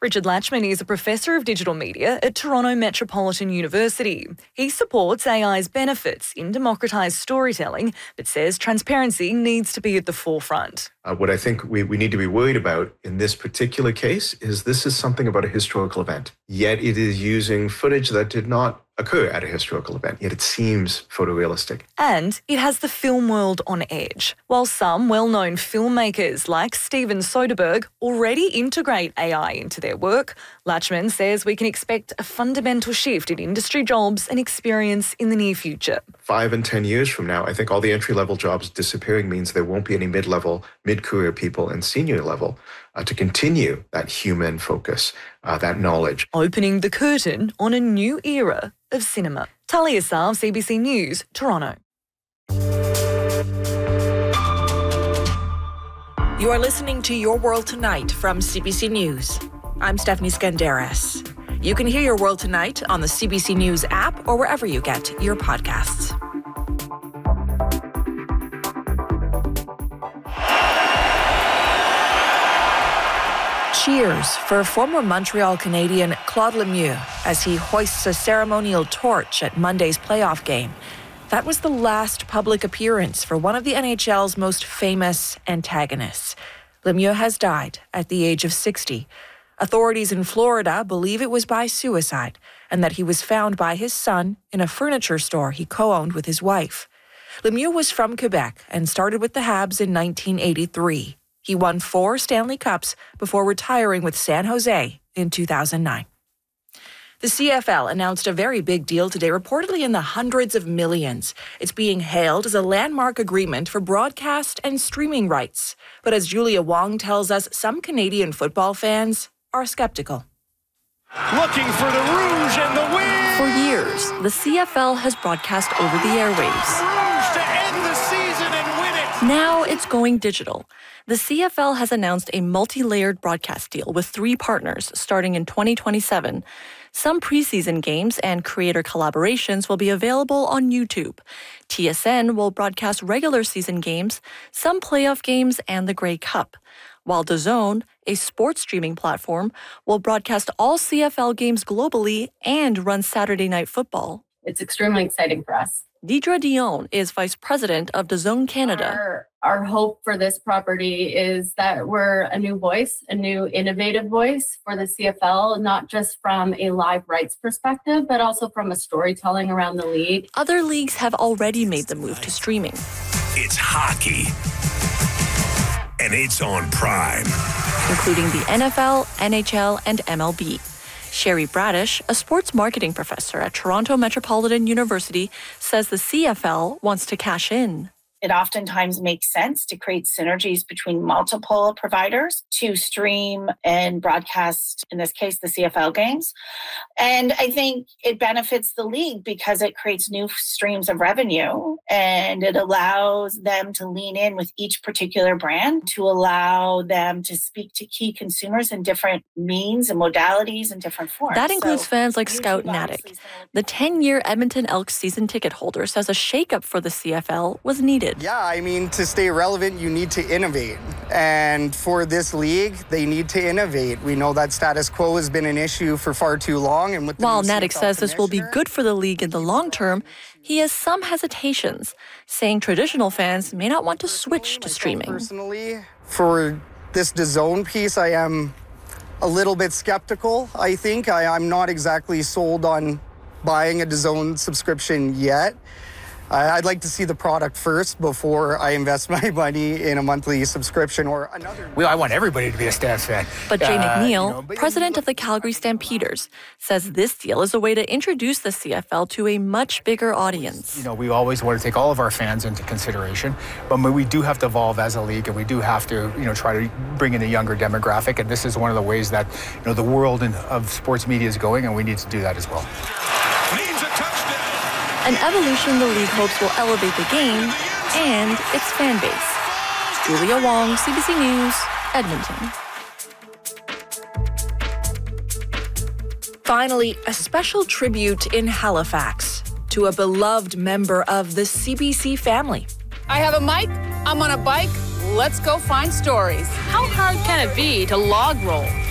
Richard Latchman is a professor of digital media at Toronto Metropolitan University. He supports AI's benefits in democratised storytelling, but says transparency needs to be at the forefront. What I think we need to be worried about in this particular case is this is something about a historical event, yet it is using footage that did not occur at a historical event, yet it seems photorealistic. And it has the film world on edge. While some well-known filmmakers like Steven Soderbergh already integrate AI into their work, Latchman says we can expect a fundamental shift in industry jobs and experience in the near future. 5 and 10 years from now, I think all the entry-level jobs disappearing means there won't be any mid-level, mid-career people and senior level to continue that human focus, that knowledge. Opening the curtain on a new era of cinema. Talia Sav, CBC News, Toronto. You are listening to Your World Tonight from CBC News. I'm Stephanie Skandaris. You can hear Your World Tonight on the CBC News app or wherever you get your podcasts. Cheers for former Montreal Canadian Claude Lemieux as he hoists a ceremonial torch at Monday's playoff game. That was the last public appearance for one of the NHL's most famous antagonists. Lemieux has died at the age of 60. Authorities in Florida believe it was by suicide and that he was found by his son in a furniture store he co-owned with his wife. Lemieux was from Quebec and started with the Habs in 1983. He won 4 Stanley Cups before retiring with San Jose in 2009. The CFL announced a very big deal today, reportedly in the hundreds of millions. It's being hailed as a landmark agreement for broadcast and streaming rights. But as Julia Wong tells us, some Canadian football fans are skeptical. Looking for the Rouge and the win! For years, the CFL has broadcast over the airwaves. Rouge to end the season and win it! Now it's going digital. The CFL has announced a multi-layered broadcast deal with 3 partners starting in 2027. Some preseason games and creator collaborations will be available on YouTube. TSN will broadcast regular season games, some playoff games, and the Grey Cup. While DAZN, a sports streaming platform, will broadcast all CFL games globally and run Saturday Night Football. It's extremely exciting for us. Deidre Dion is Vice President of DAZN Canada. Our hope for this property is that we're a new voice, a new innovative voice for the CFL, not just from a live rights perspective, but also from a storytelling around the league. Other leagues have already made the move to streaming. It's hockey, and it's on Prime, including the NFL, NHL, and MLB. Sherry Bradish, a sports marketing professor at Toronto Metropolitan University, says the CFL wants to cash in. It oftentimes makes sense to create synergies between multiple providers to stream and broadcast, in this case, the CFL games. And I think it benefits the league because it creates new streams of revenue and it allows them to lean in with each particular brand to allow them to speak to key consumers in different means and modalities and different forms. That includes fans like Scout Natick. The 10-year Edmonton Elks season ticket holder says a shakeup for the CFL was needed. Yeah, I mean, to stay relevant, you need to innovate. And for this league, they need to innovate. We know that status quo has been an issue for far too long. And while Natick says this will be good for the league in the long term, he has some hesitations, saying traditional fans may not want to switch to streaming. Personally, for this DAZN piece, I am a little bit skeptical, I think. I'm not exactly sold on buying a DAZN subscription yet. I'd like to see the product first before I invest my money in a monthly subscription or another. Well, I want everybody to be a Stamps fan. But Jay McNeil, president of the Calgary Stampeders, says this deal is a way to introduce the CFL to a much bigger audience. You know, we always want to take all of our fans into consideration, but we do have to evolve as a league, and we do have to, try to bring in a younger demographic. And this is one of the ways that, the world of sports media is going, and we need to do that as well. An evolution the league hopes will elevate the game and its fan base. Julia Wong, CBC News, Edmonton. Finally, a special tribute in Halifax to a beloved member of the CBC family. I have a mic, I'm on a bike, let's go find stories. How hard can it be to log roll?